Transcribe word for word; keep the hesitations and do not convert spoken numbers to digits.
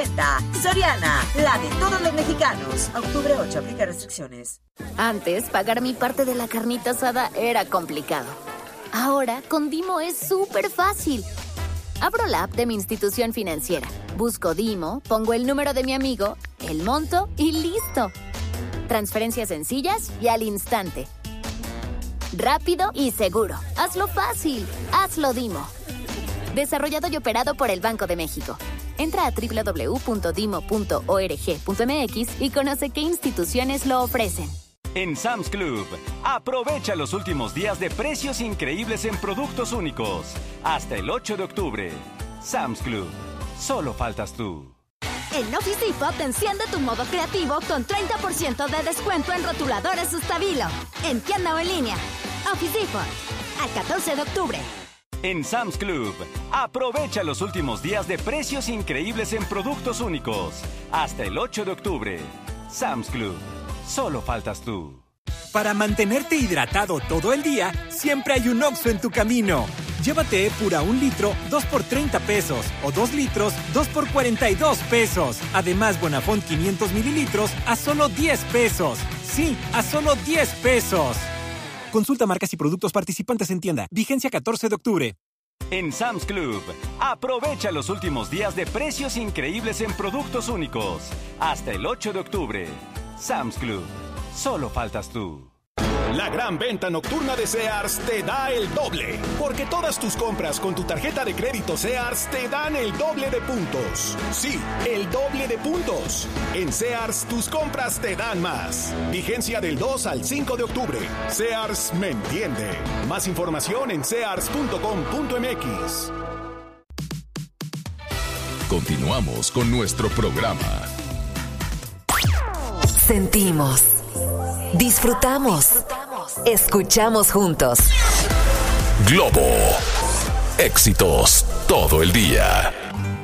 Soriana, la de todos los mexicanos. Octubre ocho, aplica restricciones. Antes, pagar mi parte de la carnita asada era complicado. Ahora, con Dimo es súper fácil. Abro la app de mi institución financiera, busco Dimo, pongo el número de mi amigo, el monto y listo. Transferencias sencillas y al instante. Rápido y seguro. Hazlo fácil. Hazlo Dimo. Desarrollado y operado por el Banco de México. Entra a doble u doble u doble u punto dimo punto org punto eme equis y conoce qué instituciones lo ofrecen. En Sam's Club, aprovecha los últimos días de precios increíbles en productos únicos. Hasta el ocho de octubre. Sam's Club. Solo faltas tú. En Office Depot enciende tu modo creativo con treinta por ciento de descuento en rotuladores Sustabilo. En tienda o en línea. Office Depot. Al catorce de octubre. En Sam's Club, aprovecha los últimos días de precios increíbles en productos únicos. Hasta el ocho de octubre. Sam's Club. Solo faltas tú. Para mantenerte hidratado todo el día, siempre hay un Oxxo en tu camino. Llévate Epura un litro, dos por treinta pesos. O dos litros, dos por cuarenta y dos pesos. Además, Bonafont quinientos mililitros a solo diez pesos. Sí, a solo diez pesos. Consulta marcas y productos participantes en tienda. Vigencia catorce de octubre. En Sam's Club, aprovecha los últimos días de precios increíbles en productos únicos. Hasta el ocho de octubre. Sam's Club. Solo faltas tú. La gran venta nocturna de Sears te da el doble, porque todas tus compras con tu tarjeta de crédito Sears te dan el doble de puntos. Sí, el doble de puntos. En Sears, tus compras te dan más. Vigencia del dos al cinco de octubre. Sears me entiende. Más información en sears punto com punto eme equis. Continuamos con nuestro programa. Sentimos, disfrutamos, escuchamos juntos. Globo. Éxitos todo el día.